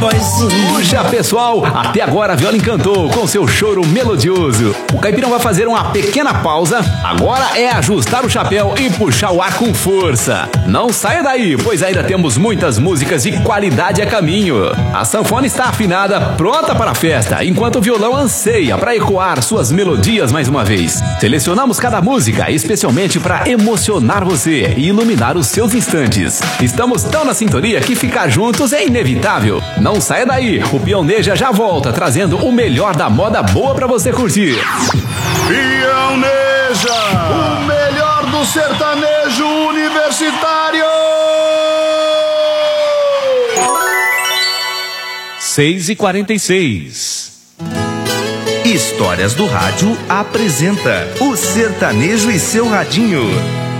Puxa, pessoal, até agora a viola encantou com seu choro melodioso. O Caipirão vai fazer uma pequena pausa. Agora é ajustar o chapéu e puxar o ar com força. Não saia daí, pois ainda temos muitas músicas de qualidade a caminho. A sanfona está afinada, pronta para a festa, enquanto o violão anseia para ecoar suas melodias mais uma vez. Selecionamos cada música especialmente para emocionar você e iluminar os seus instantes. Estamos tão na sintonia que ficar juntos é inevitável. Não saia daí, o Pioneja já volta trazendo o melhor da moda boa pra você curtir. Pioneja, o melhor do sertanejo universitário. 6h46. Histórias do Rádio apresenta o Sertanejo e seu Radinho.